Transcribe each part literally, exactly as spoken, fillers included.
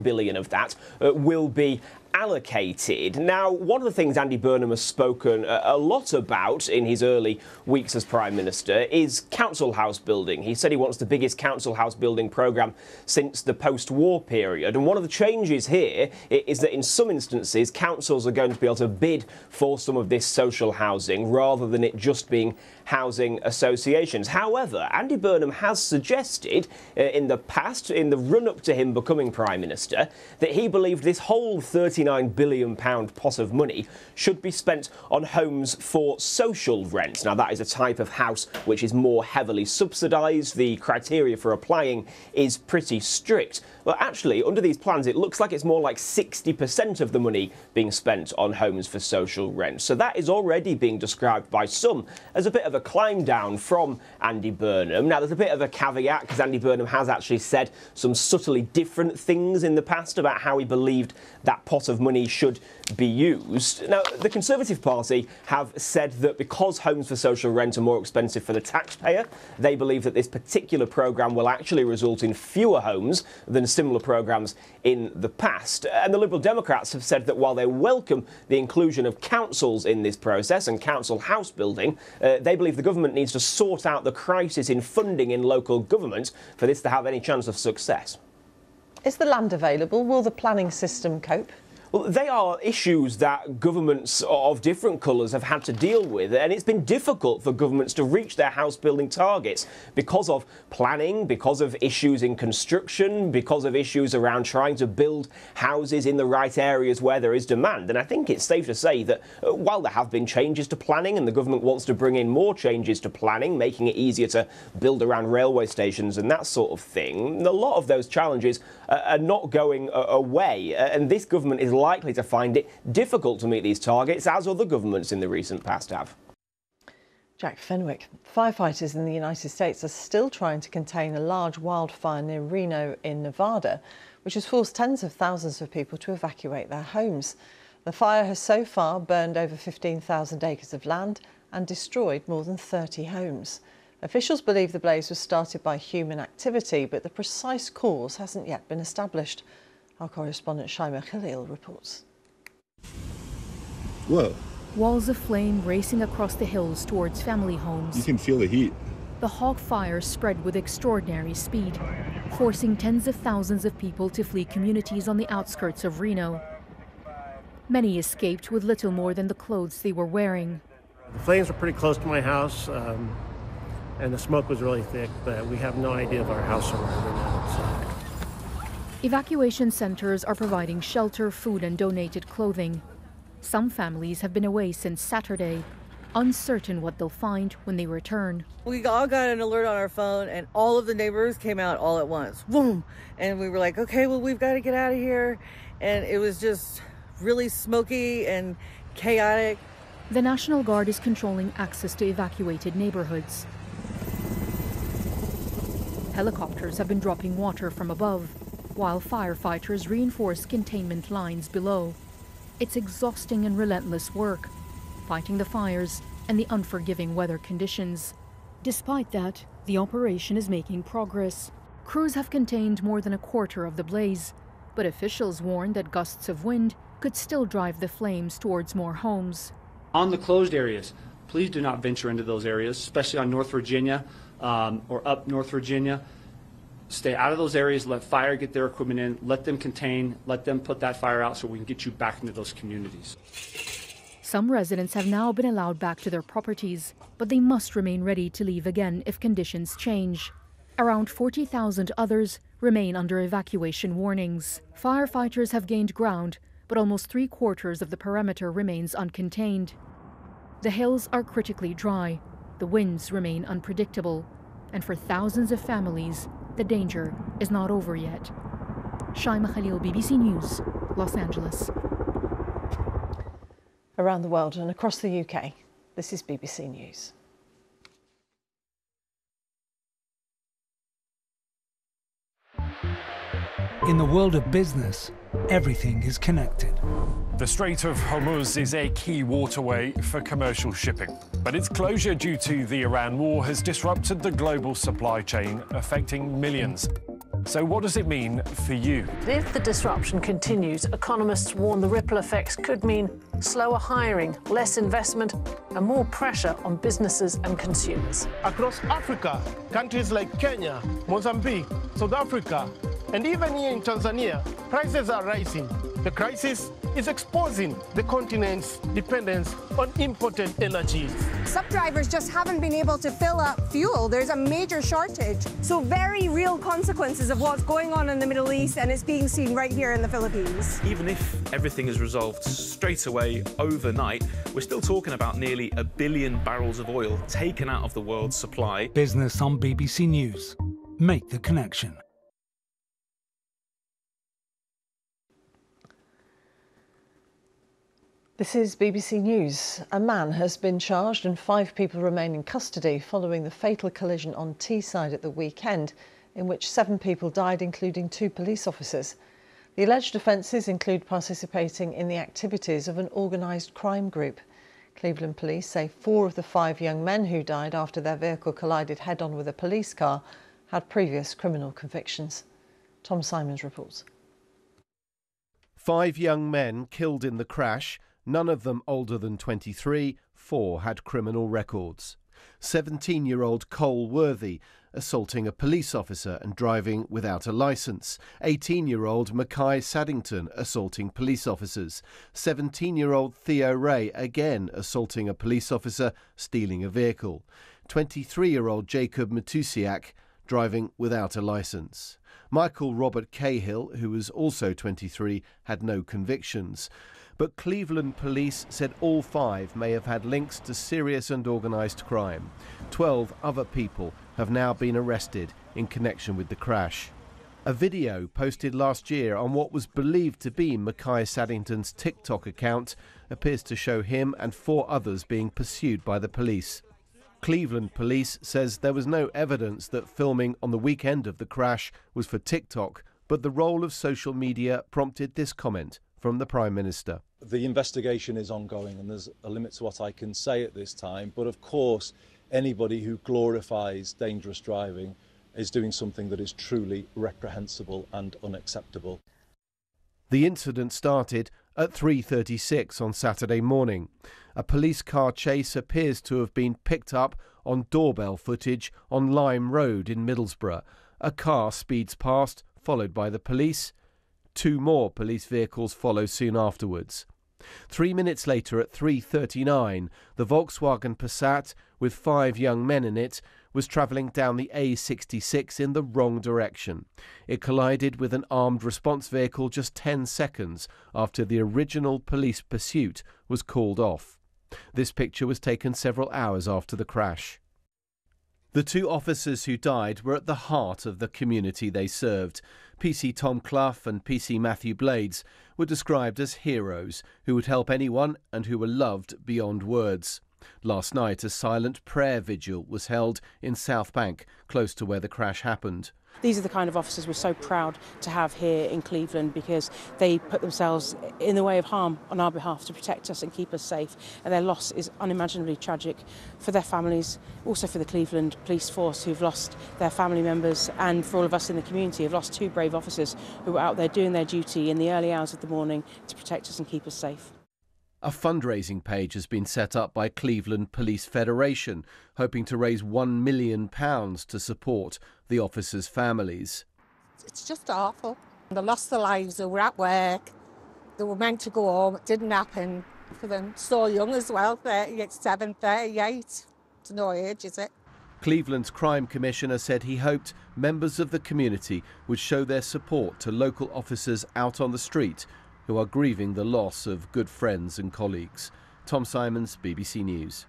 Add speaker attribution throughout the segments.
Speaker 1: billion of that uh, will be allocated. Now, one of the things Andy Burnham has spoken a, a lot about in his early weeks as Prime Minister is council house building. He said he wants the biggest council house building programme since the post-war period. And one of the changes here is that in some instances, councils are going to be able to bid for some of this social housing rather than it just being housing associations. However, Andy Burnham has suggested uh, in the past, in the run-up to him becoming Prime Minister, that he believed this whole thirty-nine billion pound pot of money should be spent on homes for social rent. Now, that is a type of house which is more heavily subsidised. The criteria for applying is pretty strict. But actually, under these plans, it looks like it's more like sixty percent of the money being spent on homes for social rent. So that is already being described by some as a bit of a climb down from Andy Burnham. Now, there's a bit of a caveat because Andy Burnham has actually said some subtly different things in the past about how he believed that pot of money should be used. Now, the Conservative Party have said that because homes for social rent are more expensive for the taxpayer, they believe that this particular programme will actually result in fewer homes than similar programmes in the past. And the Liberal Democrats have said that while they welcome the inclusion of councils in this process and council house building, uh, they believe the government needs to sort out the crisis in funding in local government for this to have any chance of success.
Speaker 2: Is the land available? Will the planning system cope?
Speaker 1: Well, they are issues that governments of different colours have had to deal with, and it's been difficult for governments to reach their house building targets because of planning, because of issues in construction, because of issues around trying to build houses in the right areas where there is demand. And I think it's safe to say that uh, while there have been changes to planning and the government wants to bring in more changes to planning, making it easier to build around railway stations and that sort of thing, a lot of those challenges uh, are not going uh, away. Uh, and this government is likely to find it difficult to meet these targets, as other governments in the recent past have.
Speaker 2: Jack Fenwick. Firefighters in the United States are still trying to contain a large wildfire near Reno in Nevada, which has forced tens of thousands of people to evacuate their homes. The fire has so far burned over fifteen thousand acres of land and destroyed more than thirty homes. Officials believe the blaze was started by human activity, but the precise cause hasn't yet been established. Our correspondent Shaima Khalil reports.
Speaker 3: Whoa.
Speaker 4: Walls of flame racing across the hills towards family homes.
Speaker 3: You can feel the heat.
Speaker 4: The hog fire spread with extraordinary speed, forcing tens of thousands of people to flee communities on the outskirts of Reno. Many escaped with little more than the clothes they were wearing.
Speaker 5: The flames were pretty close to my house, um, and the smoke was really thick, but we have no idea of our house surrounding now. So.
Speaker 4: Evacuation centers are providing shelter, food, and donated clothing. Some families have been away since Saturday, uncertain what they'll find when they return.
Speaker 6: We all got an alert on our phone, and all of the neighbors came out all at once. Boom! And we were like, okay, well, we've got to get out of here. And it was just really smoky and chaotic.
Speaker 4: The National Guard is controlling access to evacuated neighborhoods. Helicopters have been dropping water from above, while firefighters reinforce containment lines below. It's exhausting and relentless work, fighting the fires and the unforgiving weather conditions. Despite that, the operation is making progress. Crews have contained more than a quarter of the blaze, but officials warn that gusts of wind could still drive the flames towards more homes.
Speaker 7: On the closed areas, please do not venture into those areas, especially on North Virginia um, or up North Virginia. Stay out of those areas, let fire get their equipment in, let them contain, let them put that fire out so we can get you back into those communities.
Speaker 4: Some residents have now been allowed back to their properties, but they must remain ready to leave again if conditions change. Around forty thousand others remain under evacuation warnings. Firefighters have gained ground, but almost three quarters of the perimeter remains uncontained. The hills are critically dry, the winds remain unpredictable, and for thousands of families, the danger is not over yet. Shaima Khalil, B B C News, Los Angeles.
Speaker 2: Around the world and across the U K, this is B B C News.
Speaker 8: In the world of business, everything is connected.
Speaker 9: The Strait of Hormuz is a key waterway for commercial shipping, but its closure due to the Iran war has disrupted the global supply chain, affecting millions. So what does it mean for you?
Speaker 3: If the disruption continues, economists warn the ripple effects could mean slower hiring, less investment, and more pressure on businesses and consumers.
Speaker 10: Across Africa, countries like Kenya, Mozambique, South Africa, and even here in Tanzania, prices are rising. The crisis is exposing the continent's dependence on imported energies.
Speaker 11: Some drivers just haven't been able to fill up fuel. There's a major shortage. So very real consequences of what's going on in the Middle East, and it's being seen right here in the Philippines.
Speaker 12: Even if everything is resolved straight away overnight, we're still talking about nearly a billion barrels of oil taken out of the world's supply.
Speaker 8: Business on B B C News. Make the connection.
Speaker 2: This is B B C News. A man has been charged and five people remain in custody following the fatal collision on Teesside at the weekend, in which seven people died, including two police officers. The alleged offences include participating in the activities of an organised crime group. Cleveland police say four of the five young men who died after their vehicle collided head-on with a police car had previous criminal convictions. Tom Simons reports.
Speaker 13: Five young men killed in the crash. None of them older than twenty-three, four had criminal records. seventeen-year-old Cole Worthy assaulting a police officer and driving without a licence. eighteen-year-old Mackay Saddington assaulting police officers. seventeen-year-old Theo Ray again assaulting a police officer, stealing a vehicle. twenty-three-year-old Jacob Matusiak driving without a licence. Michael Robert Cahill, who was also twenty-three, had no convictions. But Cleveland police said all five may have had links to serious and organised crime. Twelve other people have now been arrested in connection with the crash. A video posted last year on what was believed to be Mackay Saddington's TikTok account appears to show him and four others being pursued by the police. Cleveland police says there was no evidence that filming on the weekend of the crash was for TikTok, but the role of social media prompted this comment from the Prime Minister.
Speaker 14: The investigation is ongoing and there's a limit to what I can say at this time, but of course anybody who glorifies dangerous driving is doing something that is truly reprehensible and unacceptable.
Speaker 13: The incident started at three thirty-six on Saturday morning. A police car chase appears to have been picked up on doorbell footage on Lime Road in Middlesbrough. A car speeds past, followed by the police. Two more police vehicles follow soon afterwards. Three minutes later, at three thirty-nine, the Volkswagen Passat, with five young men in it, was travelling down the A sixty-six in the wrong direction. It collided with an armed response vehicle just ten seconds after the original police pursuit was called off. This picture was taken several hours after the crash. The two officers who died were at the heart of the community they served. P C Tom Clough and P C Matthew Blades were described as heroes who would help anyone and who were loved beyond words. Last night, a silent prayer vigil was held in South Bank, close to where the crash happened.
Speaker 15: These are the kind of officers we're so proud to have here in Cleveland because they put themselves in the way of harm on our behalf to protect us and keep us safe. And their loss is unimaginably tragic for their families, also for the Cleveland Police Force who've lost their family members, and for all of us in the community who've lost two brave officers who were out there doing their duty in the early hours of the morning to protect us and keep us safe.
Speaker 13: A fundraising page has been set up by Cleveland Police Federation, hoping to raise one million pounds to support the officers' families.
Speaker 16: It's just awful. They lost their lives, they were at work, they were meant to go home, it didn't happen for them. So young as well, thirty-seven, thirty-eight. It's no age, is it?
Speaker 13: Cleveland's crime commissioner said he hoped members of the community would show their support to local officers out on the street who are grieving the loss of good friends and colleagues. Tom Simons, B B C News.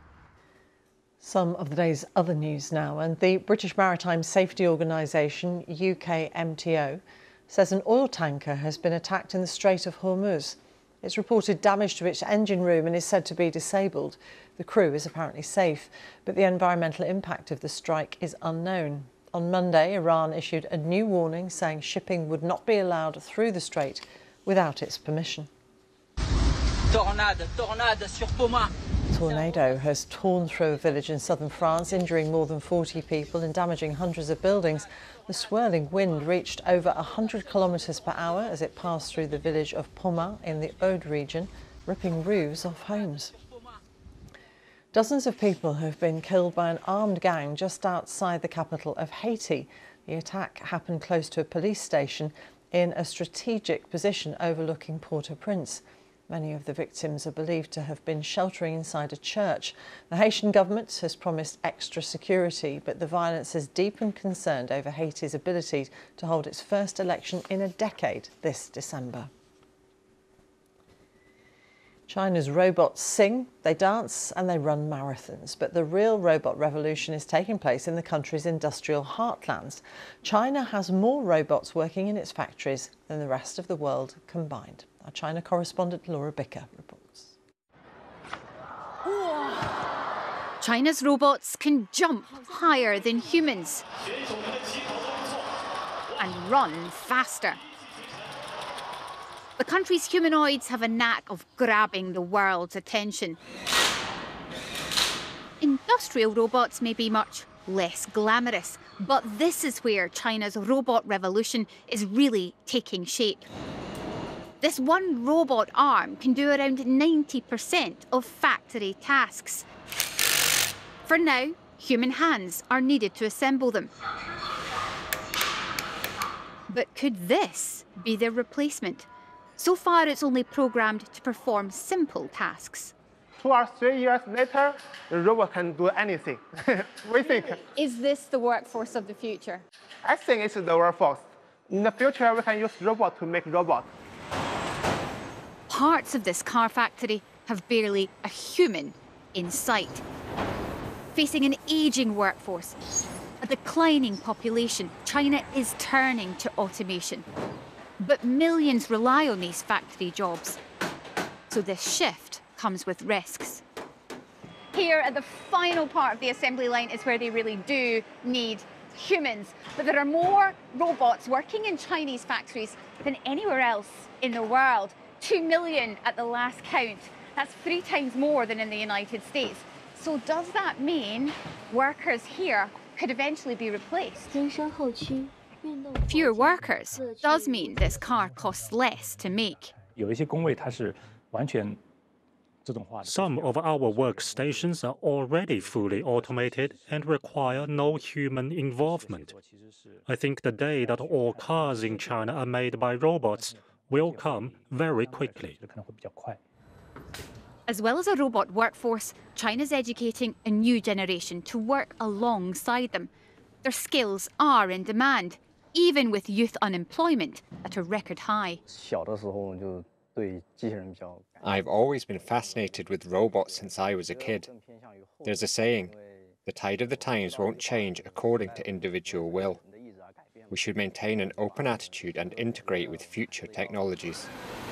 Speaker 2: Some of the day's other news now, and the British Maritime Safety Organisation, U K M T O, says an oil tanker has been attacked in the Strait of Hormuz. It's reported damage to its engine room and is said to be disabled. The crew is apparently safe, but the environmental impact of the strike is unknown. On Monday, Iran issued a new warning saying shipping would not be allowed through the strait without its permission.
Speaker 17: Tornade, tornade sur Poma.
Speaker 2: tornado has torn through a village in southern France, injuring more than forty people and damaging hundreds of buildings. The swirling wind reached over one hundred kilometres per hour as it passed through the village of Pomat in the Aude region, ripping roofs off homes. Dozens of people have been killed by an armed gang just outside the capital of Haiti. The attack happened close to a police station in a strategic position overlooking Port-au-Prince. Many of the victims are believed to have been sheltering inside a church. The Haitian government has promised extra security, but the violence has deepened concern over Haiti's ability to hold its first election in a decade this December. China's robots sing, they dance and they run marathons, but the real robot revolution is taking place in the country's industrial heartlands. China has more robots working in its factories than the rest of the world combined. Our China correspondent Laura Bicker reports.
Speaker 17: China's robots can jump higher than humans and run faster. The country's humanoids have a knack of grabbing the world's attention. Industrial robots may be much less glamorous, but this is where China's robot revolution is really taking shape. This one robot arm can do around ninety percent of factory tasks. For now, human hands are needed to assemble them. But could this be their replacement? So far, it's only programmed to perform simple tasks.
Speaker 18: Two or three years later, the robot can do anything. We think.
Speaker 17: Is this the workforce of the future?
Speaker 18: I think it's the workforce. In the future, we can use robots to make robots.
Speaker 17: Parts of this car factory have barely a human in sight. Facing an ageing workforce, a declining population, China is turning to automation. But millions rely on these factory jobs. So this shift comes with risks. Here at the final part of the assembly line is where they really do need humans. But there are more robots working in Chinese factories than anywhere else in the world. Two million at the last count. That's three times more than in the United States. So does that mean workers here could eventually be replaced? Fewer workers does mean this car costs less to make.
Speaker 19: Some of our workstations are already fully automated and require no human involvement. I think the day that all cars in China are made by robots will come very quickly.
Speaker 17: As well as a robot workforce, China's educating a new generation to work alongside them. Their skills are in demand, even with youth unemployment at a record high.
Speaker 20: I've always been fascinated with robots since I was a kid. There's a saying, the tide of the times won't change according to individual will. We should maintain an open attitude and integrate with future technologies.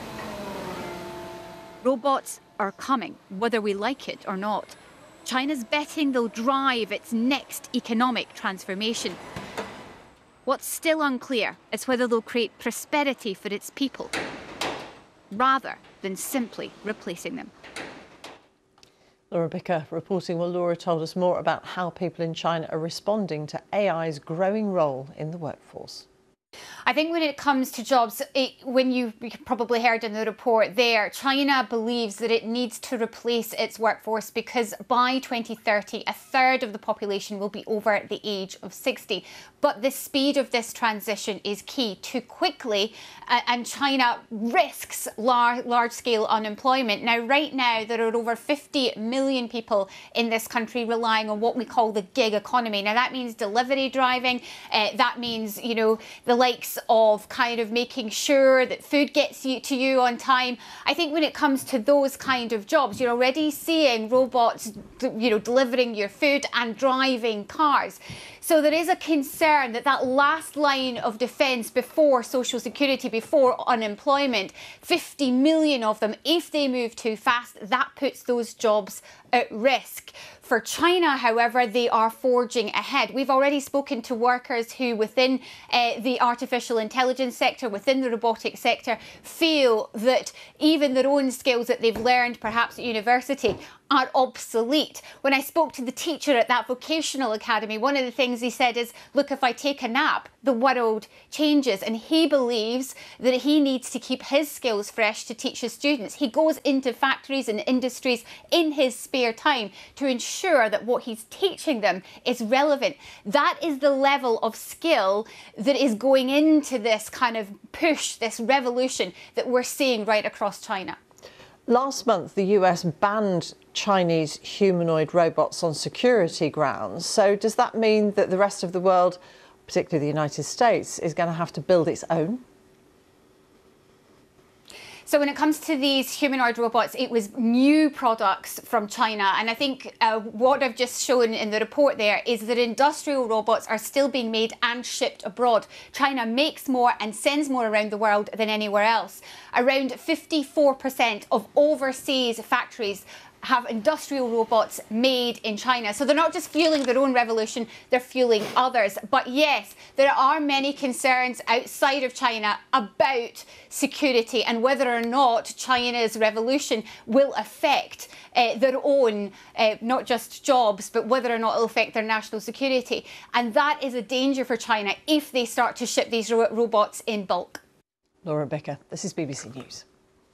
Speaker 17: Robots are coming, whether we like it or not. China's betting they'll drive its next economic transformation. What's still unclear is whether they'll create prosperity for its people, rather than simply replacing them.
Speaker 2: Laura Bicker reporting. Well, Laura told us more about how people in China are responding to A I's growing role in the workforce.
Speaker 17: I think when it comes to jobs, it, when you, you probably heard in the report there, China believes that it needs to replace its workforce because by twenty thirty, a third of the population will be over the age of sixty. But the speed of this transition is key. Too quickly, uh, and China risks lar large-scale unemployment. Now, right now, there are over fifty million people in this country relying on what we call the gig economy. Now, that means delivery driving. Uh, that means, you know, the likes of kind of making sure that food gets you, to you on time. I think when it comes to those kind of jobs, you're already seeing robots, you know, delivering your food and driving cars. So there is a concern that that last line of defence before social security, before unemployment, fifty million of them, if they move too fast, that puts those jobs at risk. For China, however, they are forging ahead. We've already spoken to workers who within uh, the artificial intelligence sector, within the robotics sector, feel that even their own skills that they've learned perhaps at university are obsolete. When I spoke to the teacher at that vocational academy, one of the things he said is, look, if I take a nap, the world changes. And he believes that he needs to keep his skills fresh to teach his students. He goes into factories and industries in his spare time to ensure that what he's teaching them is relevant. That is the level of skill that is going into this kind of push, this revolution that we're seeing right across China.
Speaker 2: Last month, the U S banned Chinese humanoid robots on security grounds. So does that mean that the rest of the world, particularly the United States, is going to have to build its own?
Speaker 17: So when it comes to these humanoid robots, it was new products from China. And I think uh, what I've just shown in the report there is that industrial robots are still being made and shipped abroad. China makes more and sends more around the world than anywhere else. Around fifty-four percent of overseas factories have industrial robots made in China. So they're not just fueling their own revolution, they're fueling others. But yes, there are many concerns outside of China about security and whether or not China's revolution will affect uh, their own, uh, not just jobs, but whether or not it'll affect their national security. And that is a danger for China if they start to ship these ro robots in bulk.
Speaker 2: Laura Bicker, this is B B C News.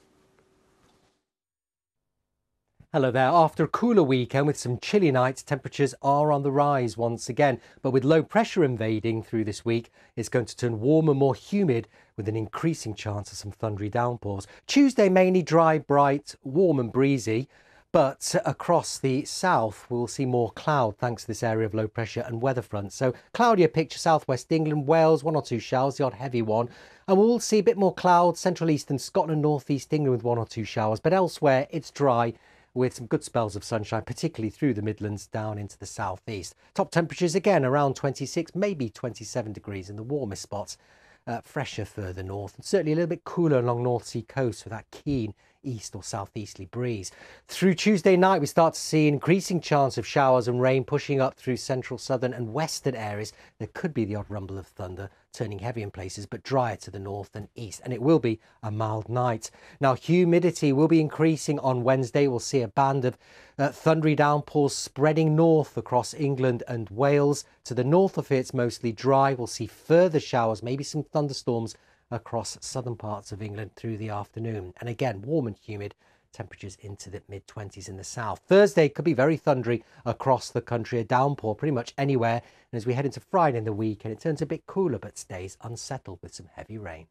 Speaker 21: Hello there. After a cooler weekend with some chilly nights, temperatures are on the rise once again. But with low pressure invading through this week, it's going to turn warmer, more humid with an increasing chance of some thundery downpours. Tuesday, mainly dry, bright, warm and breezy. But across the south, we'll see more cloud thanks to this area of low pressure and weather front. So cloudier picture, southwest England, Wales, one or two showers, the odd heavy one. And we'll see a bit more cloud, central eastern Scotland, northeast England with one or two showers. But elsewhere, it's dry, with some good spells of sunshine, particularly through the Midlands down into the southeast. Top temperatures again around twenty-six, maybe twenty-seven degrees in the warmest spots. Uh, fresher further north and certainly a little bit cooler along North Sea coast with that keen east or southeasterly breeze. Through Tuesday night, we start to see an increasing chance of showers and rain pushing up through central, southern and western areas. There could be the odd rumble of thunder, turning heavy in places, but drier to the north and east. And it will be a mild night. Now, humidity will be increasing on Wednesday. We'll see a band of uh, thundery downpours spreading north across England and Wales. To the north of here, it's mostly dry. We'll see further showers, maybe some thunderstorms across southern parts of England through the afternoon. And again, warm and humid, temperatures into the mid twenties in the south. Thursday could be very thundery across the country, a downpour pretty much anywhere. And as we head into Friday and the weekend, it turns a bit cooler but stays unsettled with some heavy rain.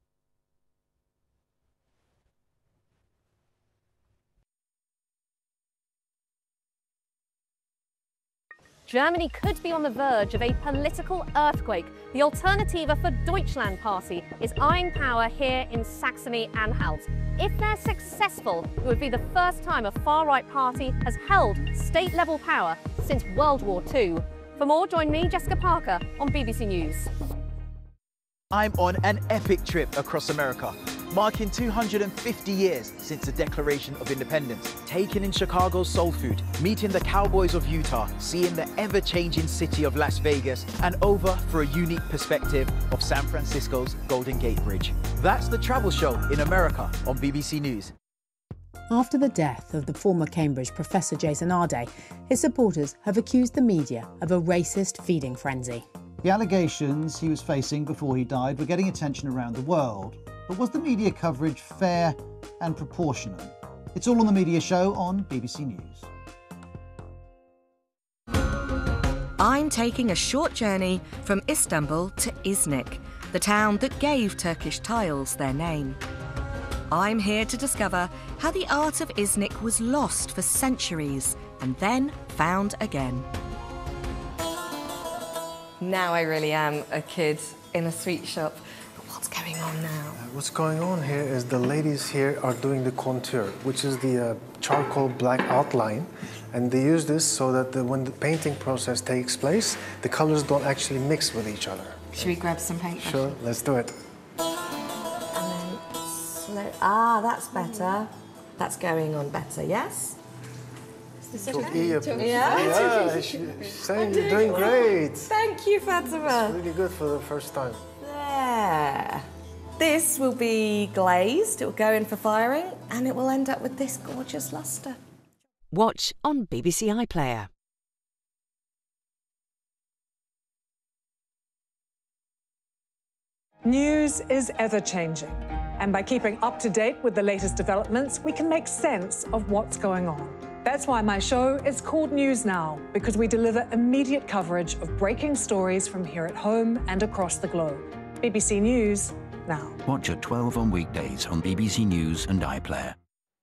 Speaker 22: Germany could be on the verge of a political earthquake. The Alternative for Deutschland party is eyeing power here in Saxony-Anhalt. If they're successful, it would be the first time a far-right party has held state-level power since World War Two. For more, join me, Jessica Parker, on B B C News.
Speaker 23: I'm on an epic trip across America, marking two hundred fifty years since the Declaration of Independence. Taken in Chicago's soul food, meeting the Cowboys of Utah, seeing the ever-changing city of Las Vegas, and over for a unique perspective of San Francisco's Golden Gate Bridge. That's the travel show in America on B B C News.
Speaker 24: After the death of the former Cambridge professor Jason Arday, his supporters have accused the media of a racist feeding frenzy.
Speaker 25: The allegations he was facing before he died were getting attention around the world. But was the media coverage fair and proportionate? It's all on the Media Show on B B C News.
Speaker 26: I'm taking a short journey from Istanbul to Iznik, the town that gave Turkish tiles their name. I'm here to discover how the art of Iznik was lost for centuries and then found again.
Speaker 27: Now I really am a kid in a sweet shop. But what's going on now?
Speaker 28: Uh, what's going on here is the ladies here are doing the contour, which is the uh, charcoal black outline,
Speaker 1: And they use this so that the, when the painting process takes place, the colors don't actually mix with each other.
Speaker 27: Should we grab some paint?
Speaker 1: Sure, let's do it.
Speaker 27: And then slow. Ah, that's better. That's going on better, yes? Is this okay?
Speaker 1: Yeah, yeah she's saying you're doing great.
Speaker 27: Thank you, Fatima.
Speaker 1: It's really good for the first time.
Speaker 27: There. This will be glazed, it will go in for firing, and it will end up with this gorgeous lustre.
Speaker 3: Watch on B B C iPlayer.
Speaker 4: News is ever-changing, and by keeping up to date with the latest developments, we can make sense of what's going on. That's why my show is called News Now, because we deliver immediate coverage of breaking stories from here at home and across the globe. B B C News Now.
Speaker 5: Watch at twelve on weekdays on B B C News and iPlayer.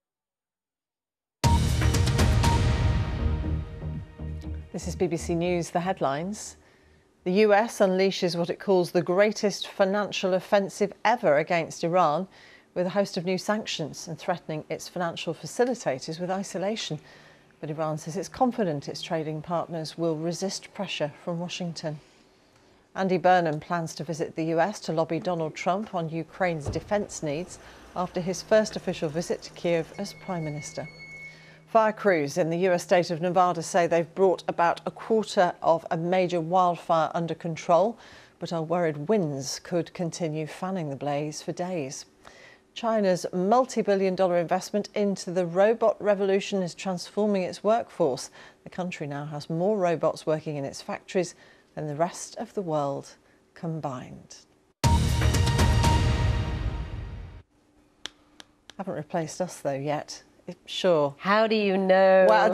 Speaker 2: This is B B C News, the headlines. The U S unleashes what it calls the greatest financial offensive ever against Iran, with a host of new sanctions and threatening its financial facilitators with isolation. But Iran says it's confident its trading partners will resist pressure from Washington. Andy Burnham plans to visit the U S to lobby Donald Trump on Ukraine's defence needs after his first official visit to Kiev as Prime Minister. Fire crews in the U S state of Nevada say they've brought about a quarter of a major wildfire under control, but are worried winds could continue fanning the blaze for days. China's multi-billion dollar investment into the robot revolution is transforming its workforce. The country now has more robots working in its factories than the rest of the world combined. Haven't replaced us though yet. Sure.
Speaker 6: How do you know?
Speaker 2: Well,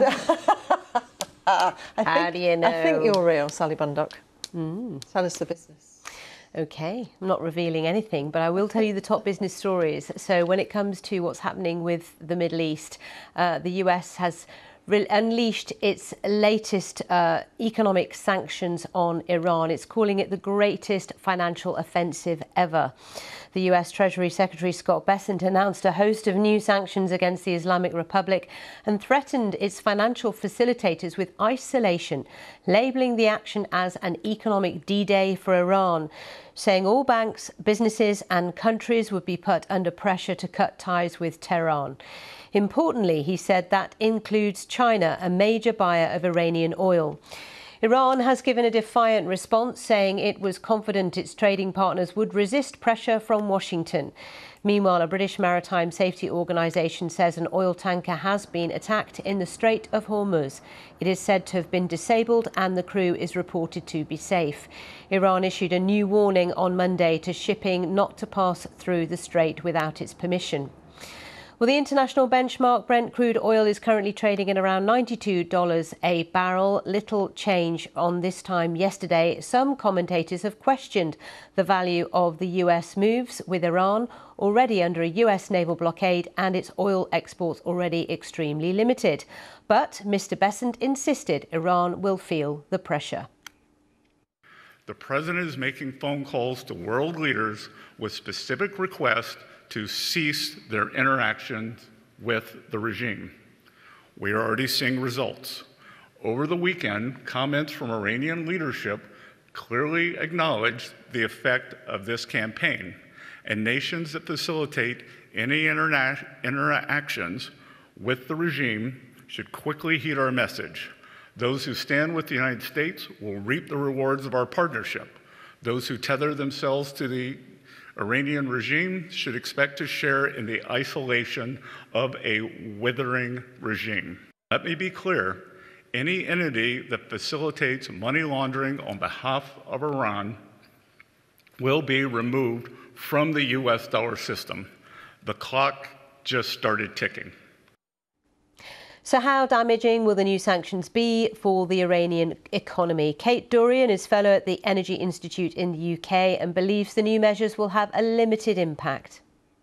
Speaker 2: I think,
Speaker 6: How do you know?
Speaker 2: I think you're real, Sally Bundock.
Speaker 6: Mm.
Speaker 2: Tell us the business.
Speaker 6: Okay, I'm not revealing anything, but I will tell you the top business stories. So when it comes to what's happening with the Middle East, uh, the U S has re- unleashed its latest uh, economic sanctions on Iran. It's calling it the greatest financial offensive ever. The U S Treasury Secretary Scott Bessent announced a host of new sanctions against the Islamic Republic and threatened its financial facilitators with isolation, labelling the action as an economic D-Day for Iran, saying all banks, businesses and countries would be put under pressure to cut ties with Tehran. Importantly, he said that includes China, a major buyer of Iranian oil. Iran has given a defiant response, saying it was confident its trading partners would resist pressure from Washington. Meanwhile, a British maritime safety organisation says an oil tanker has been attacked in the Strait of Hormuz. It is said to have been disabled and the crew is reported to be safe. Iran issued a new warning on Monday to shipping not to pass through the strait without its permission. Well, the international benchmark Brent crude oil is currently trading at around ninety-two dollars a barrel. Little change on this time yesterday. Some commentators have questioned the value of the U S moves, with Iran already under a U S naval blockade and its oil exports already extremely limited. But Mister Bessent insisted Iran will feel the pressure.
Speaker 7: The president is making phone calls to world leaders with specific requests to cease their interactions with the regime. We are already seeing results. Over the weekend, comments from Iranian leadership clearly acknowledged the effect of this campaign, and nations that facilitate any interna- interactions with the regime should quickly heed our message. Those who stand with the United States will reap the rewards of our partnership. Those who tether themselves to the Iranian regime should expect to share in the isolation of a withering regime. Let me be clear, any entity that facilitates money laundering on behalf of Iran will be removed from the U S dollar system. The clock just started ticking.
Speaker 6: So how damaging will the new sanctions be for the Iranian economy? Kate Dorian is fellow at the Energy Institute in the U K and believes the new measures will have a limited impact.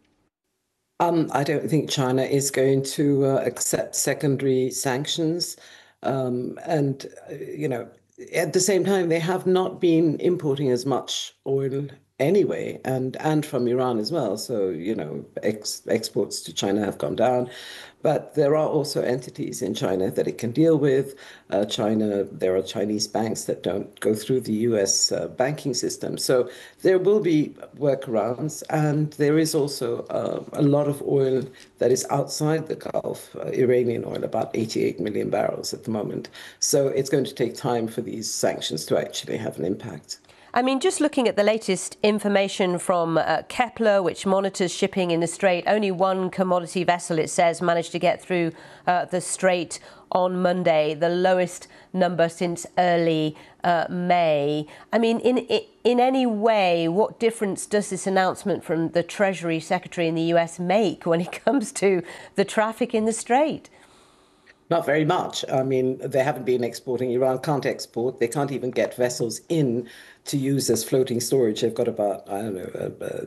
Speaker 9: Um, I don't think China is going to uh, accept secondary sanctions. Um, and, uh, you know, at the same time, they have not been importing as much oil anyway, and and from Iran as well. So, you know, ex, exports to China have gone down. But there are also entities in China that it can deal with. Uh, China, there are Chinese banks that don't go through the U S uh, banking system. So there will be workarounds. And there is also uh, a lot of oil that is outside the Gulf, uh, Iranian oil, about eighty-eight million barrels at the moment. So it's going to take time for these sanctions to actually have an impact.
Speaker 6: I mean, just looking at the latest information from uh, Kepler, which monitors shipping in the Strait, only one commodity vessel, it says, managed to get through uh, the Strait on Monday, the lowest number since early uh, May. I mean, in, in any way, what difference does this announcement from the Treasury Secretary in the U S make when it comes to the traffic in the Strait?
Speaker 9: Not very much. I mean, they haven't been exporting. Iran can't export. They can't even get vessels in to use as floating storage. They've got about, I don't know, uh, uh,